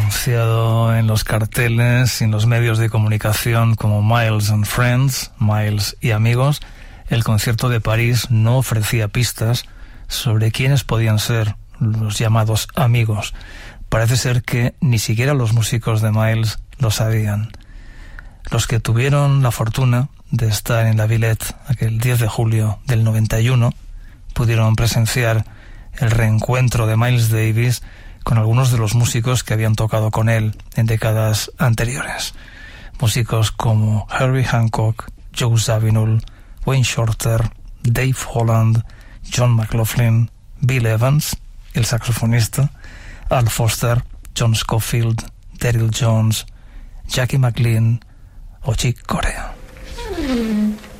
anunciado en los carteles y en los medios de comunicación como Miles and Friends, Miles y amigos, el concierto de París no ofrecía pistas sobre quiénes podían ser los llamados amigos. Parece ser que ni siquiera los músicos de Miles lo sabían. Los que tuvieron la fortuna de estar en la Villette aquel 10 de julio del 91 pudieron presenciar el reencuentro de Miles Davis con algunos de los músicos que habían tocado con él en décadas anteriores. Músicos como Herbie Hancock, Joe Zawinul, Wayne Shorter, Dave Holland, John McLaughlin, Bill Evans, el saxofonista, Al Foster, John Scofield, Daryl Jones, Jackie McLean o Chick Corea.